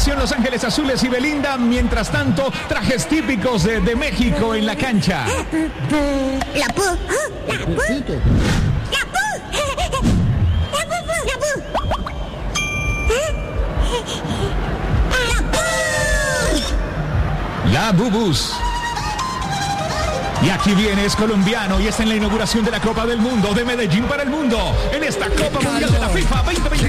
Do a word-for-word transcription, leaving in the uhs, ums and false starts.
selección Los Ángeles Azules y Belinda. Mientras tanto, trajes típicos de, de México en la cancha. La pu, la pu, la pu, la pu, La Bubus. Y aquí viene, es colombiano y está en la inauguración de la Copa del Mundo de Medellín para el mundo. En esta Copa Mundial de la FIFA veinte veinte.